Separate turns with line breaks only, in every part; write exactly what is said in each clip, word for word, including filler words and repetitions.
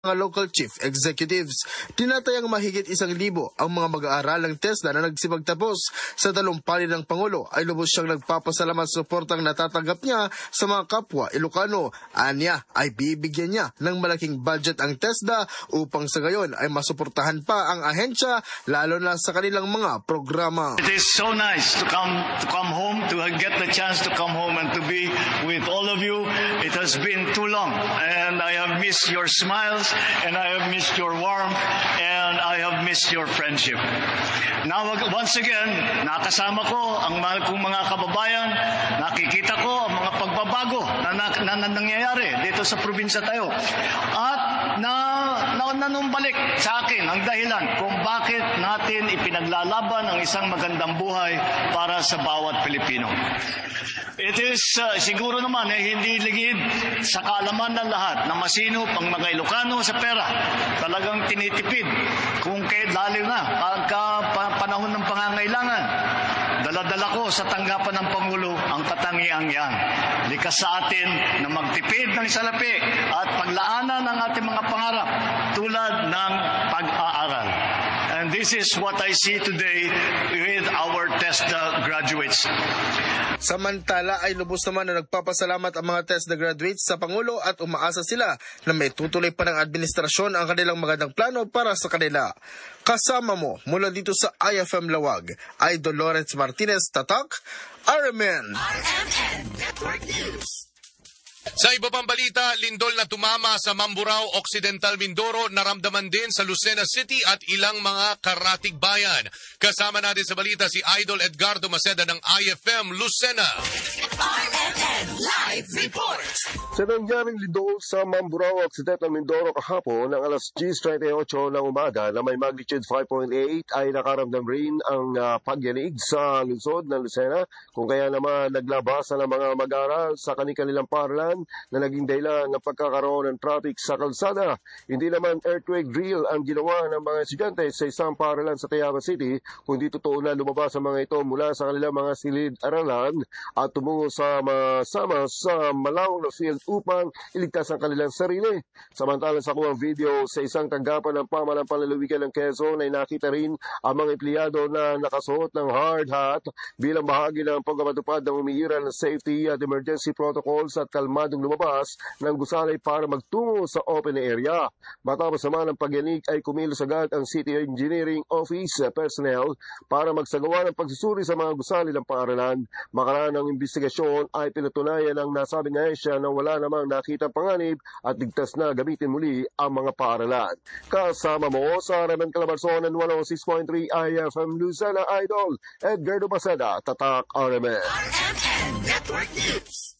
mga local chief executives. Tinatayang mahigit isang libo ang mga mag-aaral ng TESDA na nagsipagtapos sa talumpali ng Pangulo ay lubos siyang nagpapasalamat sa suportang natatanggap niya sa mga kapwa Ilocano. Anya ay bibigyan niya ng malaking budget ang TESDA upang sa gayon ay masuportahan pa ang ahensya lalo na sa kanilang mga programa.
It is so nice to come to come home, to get the chance to come home and to be with all of you. It has been too long and I have missed your smiles. And I have missed your warmth, and I have missed your friendship. Now, once again, nakasama ko ang mahal kong mga kababayan, nakikita ko ang mga pagbabago na, na, na, na nangyayari dito sa probinsya tayo. At na, na nanumbalik sa akin ang dahilan kung bakit natin ipinaglalaban ang isang magandang buhay para sa bawat Pilipino. It is uh, siguro naman eh, hindi ligid sa kaalaman ng lahat na masino pang mga Ilocano sa pera. Talagang tinitipid kung kay lalo na pagka pa, panahon ng pangangailangan. Dala-dala ko sa tanggapan ng Pangulo ang katangiang yan. Likas sa atin na magtipid ng salapi at paglaanan ng ating mga pangarap tulad ng pag-aaral. And this is what I see today with our TESDA graduates.
Samantala ay lubos naman na nagpapasalamat ang mga TESDA graduates sa Pangulo at umaasa sila na may tutuloy pa ng administrasyon ang kanilang magandang plano para sa kanila. Kasama mo mula dito sa I F M Lawag, Idol Lawrence Martinez, Tatak, R M N.
R M N Network News.
Sa iba pang balita, lindol na tumama sa Mamburao, Occidental Mindoro, naramdaman din sa Lucena City at ilang mga karatig bayan. Kasama natin sa balita si Idol Edgardo Maceda ng I F M Lucena.
R M N Live Report.
Sa nangyaring lindol sa Mamburao, Occidental Mindoro kahapon ng alas ten thirty-eight ng umaga na may magnitude five point eight ay nakaramdam rin ang uh, pagyanig sa lungsod ng Lucena, kung kaya naman naglabasan ng mga mag-aaral sa kanilang paaralan na naging dahilan ng pagkakaroon ng traffic sa kalsada. Hindi naman earthquake drill ang ginawa ng mga estudyante sa isang paaralan sa Tayaba City, kundi totoo na lumabas ang mga ito mula sa kanilang mga silid-aralan at tumungo sa masama sa Malao na field upang iligtas ang kanilang sarili. Samantalang sa kuwang video sa isang tanggapan ng pamahalang panlalawigan ng Quezon ay nakita rin ang mga empleyado na nakasuot ng hard hat bilang bahagi ng pagpapatupad ng umiiral ng safety at emergency protocols at kalma lumabas ng gusali para magtungo sa open area. Matapos naman ang pagyanig ay kumilos agad ang City Engineering Office personnel para magsagawa ng pagsusuri sa mga gusali ng paaralan. Makaraan ng investigasyon ay pinatunayan ng nasabing ahensya na wala namang nakitang panganib at ligtas na gamitin muli ang mga paaralan. Kasama mo sa R M N Calabarzon and one oh six point three I F M Lucena, Idol Edgardo Maceda, Tatak R M N.
R M N Network News.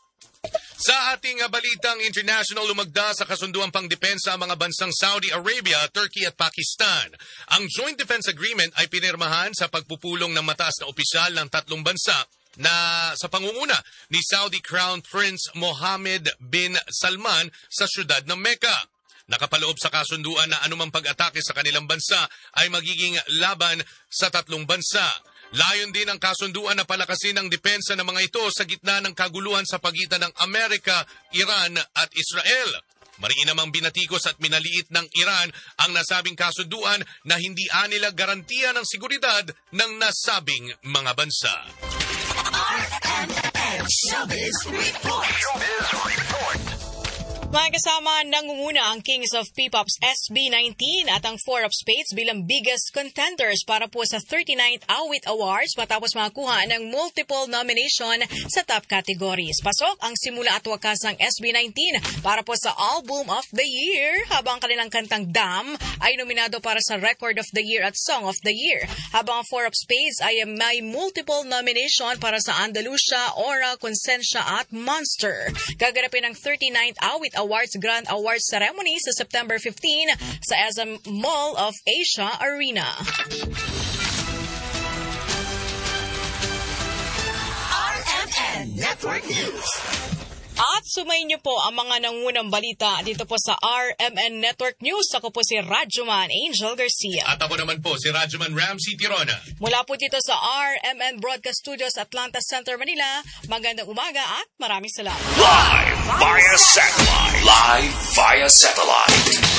Sa ating balitang international, lumagda sa kasunduang pangdepensa ang mga bansang Saudi Arabia, Turkey at Pakistan. Ang Joint Defense Agreement ay pinirmahan sa pagpupulong ng mataas na opisyal ng tatlong bansa na sa pangunguna ni Saudi Crown Prince Mohammed bin Salman sa siyudad ng Mecca. Nakapaloob sa kasunduan na anumang pag-atake sa kanilang bansa ay magiging laban sa tatlong bansa. Layon din ang kasunduan na palakasin ang depensa ng mga ito sa gitna ng kaguluhan sa pagitan ng Amerika, Iran at Israel. Mariin namang binatikos at minaliit ng Iran ang nasabing kasunduan na hindi anila garantiya ng seguridad ng nasabing mga bansa.
R M N Showbiz Report.
Mga kasama, nangunguna ang Kings of P-Pop's S B nineteen at ang Four of Spades bilang biggest contenders para po sa thirty-ninth Awit Awards matapos makakuha ng multiple nomination sa top categories. Pasok ang simula at wakas ng S B nineteen para po sa Album of the Year, habang kanilang kantang Dam ay nominado para sa Record of the Year at Song of the Year. Habang ang Four of Spades ay may multiple nomination para sa Andalusia, Aura, Consensya at Monster. Gaganapin ang thirty-ninth Awit Awards Grand Awards Ceremony sa September fifteenth sa S M Mall of Asia Arena.
R M N Network News.
At sumayin niyo po ang mga nangunang balita dito po sa R M N Network News. Ako po si Radyoman Angel Garcia.
At ako naman po si Radyoman Ramsey Tirona.
Mula po dito sa R M N Broadcast Studios, Atlanta Center, Manila. Magandang umaga at maraming salamat.
Live via satellite. Live via satellite.